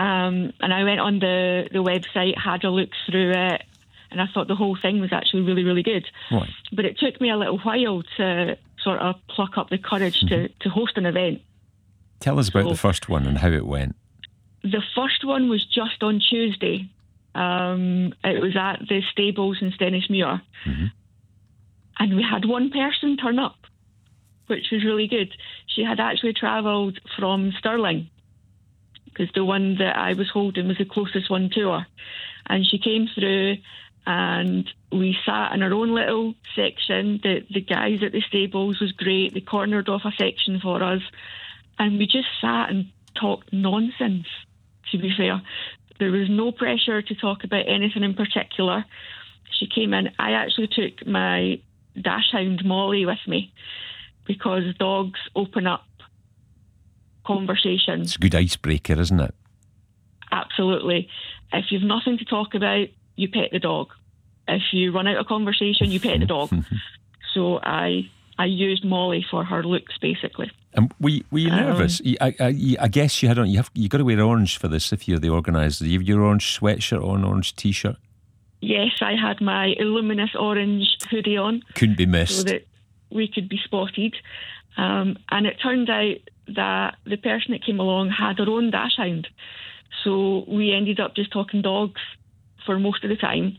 And I went on the website, had a look through it, and I thought the whole thing was actually really, really good. Right. But it took me a little while to sort of pluck up the courage to host an event. Tell us about the first one and how it went. The first one was just on Tuesday. It was at the stables in Stennismuir. Mm-hmm. And we had one person turn up, which was really good. She had actually travelled from Stirling, because the one that I was holding was the closest one to her. And she came through and we sat in our own little section. The guys at the stables was great. They cornered off a section for us. And we just sat and talked nonsense, to be fair. There was no pressure to talk about anything in particular. She came in. I actually took my dachshund Molly with me, because dogs open up conversation. It's a good icebreaker, isn't it? Absolutely. If you've nothing to talk about, you pet the dog. If you run out of conversation, you pet the dog. So I used Molly for her looks, basically. Were you nervous? I guess you had on. You got to wear orange for this if you're the organiser. You have your orange sweatshirt on, orange t-shirt. Yes, I had my luminous orange hoodie on. Couldn't be missed. So that we could be spotted. And it turned out that the person that came along had her own dachshund. So we ended up just talking dogs for most of the time.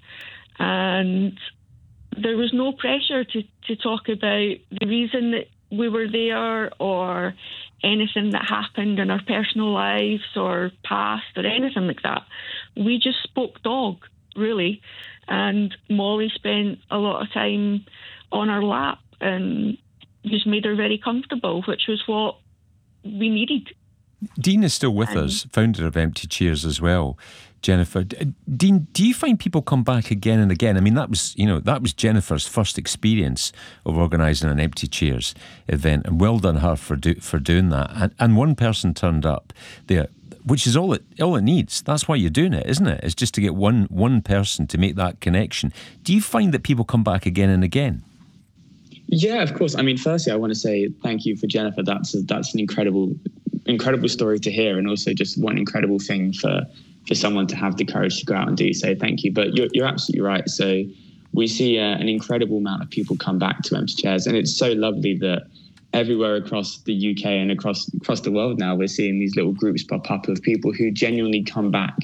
And there was no pressure to talk about the reason that we were there or anything that happened in our personal lives or past or anything like that. We just spoke dog, really. And Molly spent a lot of time on our lap and just made her very comfortable, which was what we needed. Dean is still with us, founder of Empty Chairs as well. Jennifer, Dean, do you find people come back again and again? I mean, that was Jennifer's first experience of organising an Empty Chairs event, and well done her for doing that. And one person turned up there, which is all it needs. That's why you're doing it, isn't it? It's just to get one person to make that connection. Do you find that people come back again and again? Yeah, of course. I mean, firstly, I want to say thank you for Jennifer. That's an incredible story to hear, and also just one incredible thing for someone to have the courage to go out and do. So thank you. But you're absolutely right. So we see an incredible amount of people come back to Empty Chairs, and it's so lovely that everywhere across the UK and across the world now, we're seeing these little groups pop up of people who genuinely come back,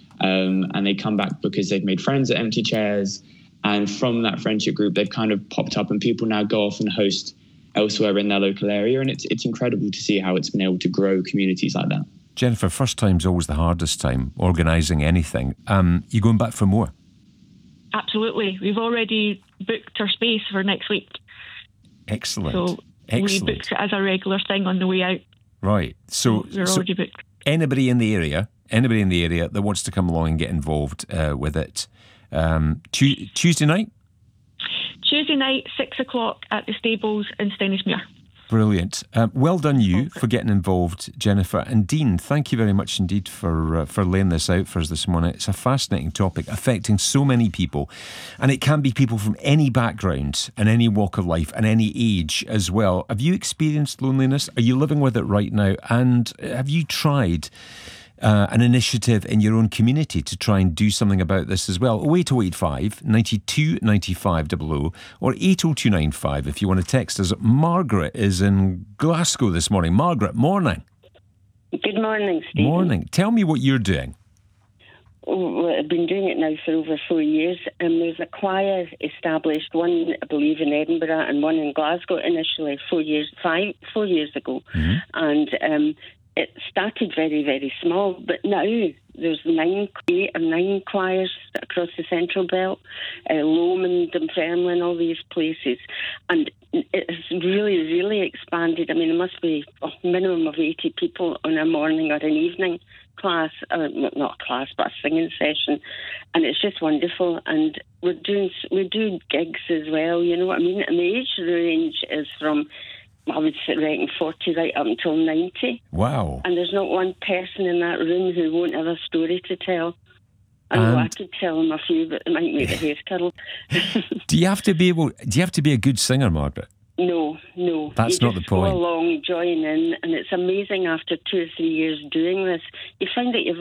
and they come back because they've made friends at Empty Chairs. And from that friendship group, they've kind of popped up and people now go off and host elsewhere in their local area. And it's incredible to see how it's been able to grow communities like that. Jennifer, first time's always the hardest time, organising anything. You going back for more? Absolutely. We've already booked our space for next week. Excellent. So we booked it as a regular thing on the way out. Right. So we're already booked. Anybody in the area that wants to come along and get involved with it, Tuesday night? Tuesday night, 6:00 at the stables in Stennismuir. Brilliant. Well done you for getting involved, Jennifer. And Dean, thank you very much indeed for laying this out for us this morning. It's a fascinating topic affecting so many people. And it can be people from any background and any walk of life and any age as well. Have you experienced loneliness? Are you living with it right now? And have you tried an initiative in your own community to try and do something about this as well? 08085 92 95 00 or 80295 if you want to text us. Margaret is in Glasgow this morning. Margaret, morning. Good morning, Stephen. Morning. Tell me what you're doing. Well, I've been doing it now for over 4 years. There's a choir established, one I believe in Edinburgh and one in Glasgow initially 4 years ago. Mm-hmm. And it started very, very small, but now there's 8 or 9 choirs across the Central Belt, Lomond, Dunfermline, all these places. And it's really, really expanded. I mean, there must be a minimum of 80 people on a morning or an evening class, not a class, but a singing session. And it's just wonderful. And we do gigs as well, you know what I mean? And the age range is from, I would reckon, 40 right up until 90. Wow. And there's not one person in that room who won't have a story to tell. I know I could tell them a few, but it might make the hair curl. Do you have to be a good singer, Margaret? No. That's not the point. Go along, join in, and it's amazing after 2 or 3 years doing this. You find that you've